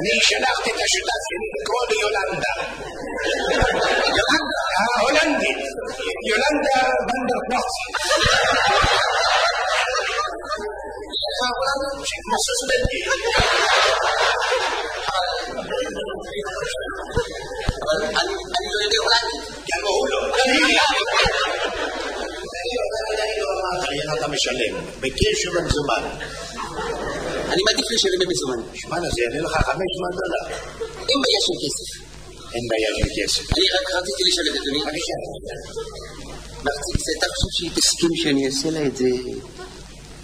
אני שלחתי את השותף שלי לקרוא ליולנדה. יולנדה? ההולנדית. יולנדה ונדרפלצי. איפה ההולנדית? כמו סוסבנדי. אבל אני לא יודע הולנדית. גם הוא לא. אתה משלם, בקש ובמזומן. אני מעדיף לשלם במזומן. שמע, זה יעלה לך $500. אין בעיה של כסף. אין בעיה של כסף. אני רק רציתי לשאול את אדוני. בבקשה. אתה חושב שהיא תסכים שאני אעשה לה את זה